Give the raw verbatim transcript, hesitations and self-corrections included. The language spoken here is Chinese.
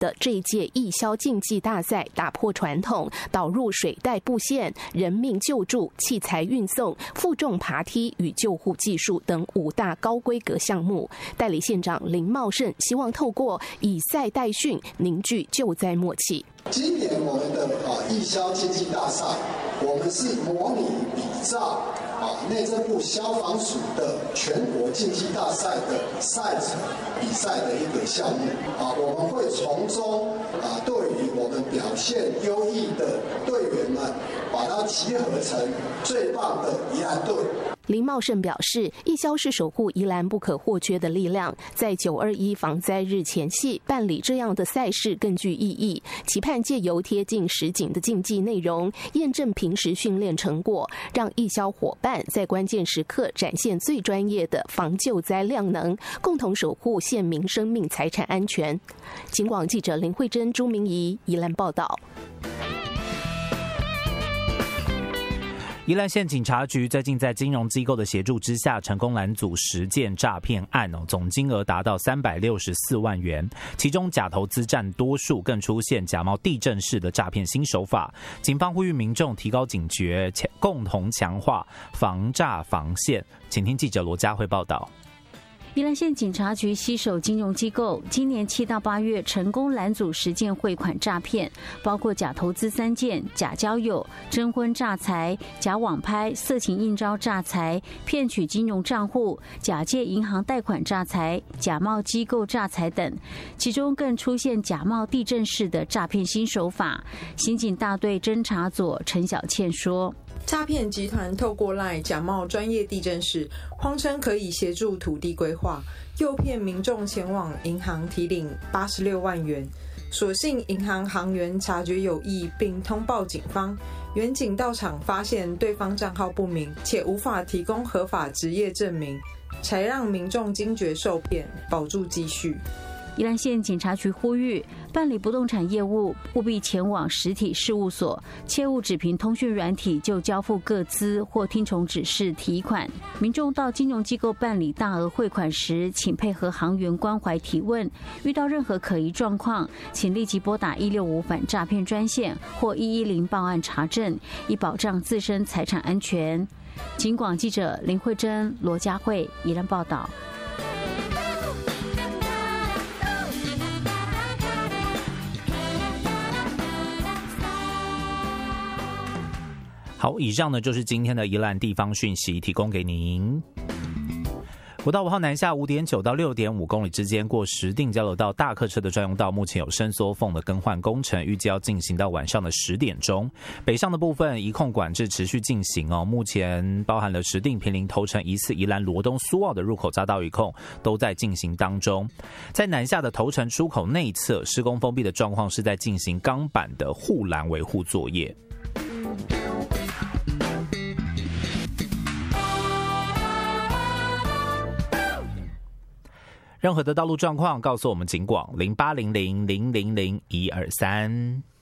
的这一届义消竞技大赛打破传统，导入水带布线、人命救助、器材运送、负重爬梯与救护技术等五大高规格项目。代理县长林茂盛希望透过以赛代训，凝聚救灾默契。 今年我们的啊义消竞技大赛，我们是模拟比照啊内政部消防署的全国竞技大赛的赛程比赛的一个项目啊，我们会从中啊对于我们表现优异的队员们，把它集合成最棒的宜兰队。 林茂盛表示，义消是守护宜兰不可或缺的力量，在九二一防灾日前夕办理这样的赛事更具意义，期盼借由贴近实景的竞技内容，验证平时训练成果，让义消伙伴在关键时刻展现最专业的防救灾量能，共同守护县民生命财产安全。警广记者林慧珍、朱明仪宜兰报道。 宜兰县警察局最近在金融机构的协助之下，成功拦阻十件诈骗案，总金额达到三百六十四万元。其中假投资占多数，更出现假冒地震式的诈骗新手法。警方呼吁民众提高警觉，共同强化防诈防线。请听记者罗佳慧报道。 宜兰县警察局携手金融机构，今年七到八月成功拦阻十件汇款诈骗，包括假投资三件、假交友、征婚诈财、假网拍、色情应招诈财、骗取金融账户、假借银行贷款诈财、假冒机构诈财等，其中更出现假冒地震式的诈骗新手法。刑警大队侦查组陈小倩说， 诈骗集团透过 LINE 假冒专业地震师，谎称可以协助土地规划，诱骗民众前往银行提领八十六万元。所幸银行行员察觉有异，并通报警方。员警到场发现对方账号不明，且无法提供合法职业证明，才让民众惊觉受骗，保住积蓄。 宜兰县警察局呼吁，办理不动产业务务必前往实体事务所，切勿只凭通讯软体就交付个资或听从指示提款。民众到金融机构办理大额汇款时，请配合行员关怀提问，遇到任何可疑状况，请立即拨打一六五反诈骗专线或一一零报案查证，以保障自身财产安全。警广记者林慧珍、罗佳慧宜兰报道。 好，以上呢就是今天的宜兰地方讯息，提供给您。国道五号南下五点九到六点五公里之间，过石碇交流道大客车的专用道，目前有伸缩缝的更换工程，预计要进行到晚上的十点钟。北上的部分移控管制持续进行哦，目前包含了石碇、坪林、头城、宜次、宜兰、罗东、苏澳的入口匝道移控都在进行当中。在南下的头城出口内侧，施工封闭的状况是在进行钢板的护栏维护作业。任何的道路状况，告诉我们警广零八零零零零零一二三。